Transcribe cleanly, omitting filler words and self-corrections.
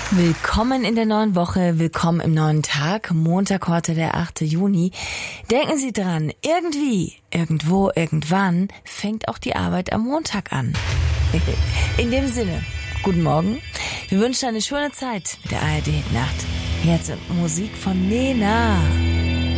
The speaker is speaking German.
Willkommen in der neuen Woche, willkommen im neuen Tag, Montag heute der 8. Juni. Denken Sie dran, irgendwie, irgendwo, irgendwann fängt auch die Arbeit am Montag an. In dem Sinne, guten Morgen. Wir wünschen eine schöne Zeit mit der ARD Nacht. Jetzt Musik von Nena.